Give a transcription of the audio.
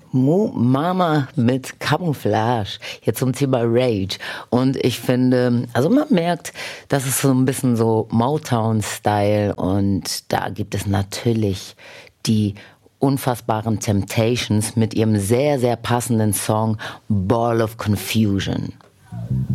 Mu Mama mit Camouflage, jetzt zum Thema Rage. Und ich finde, also man merkt, das ist so ein bisschen so Motown-Style und da gibt es natürlich die unfassbaren Temptations mit ihrem sehr, sehr passenden Song Ball of Confusion.